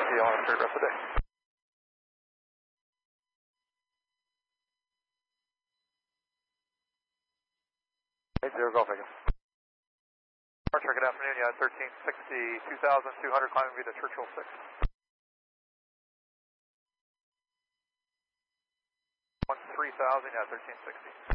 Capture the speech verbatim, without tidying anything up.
See you all. Have a great rest of the day. eight zero Golf Eagle. Archer, good afternoon. You had thirteen sixty, two thousand two hundred climbing via the Churchill six. one three thousand, you had thirteen sixty.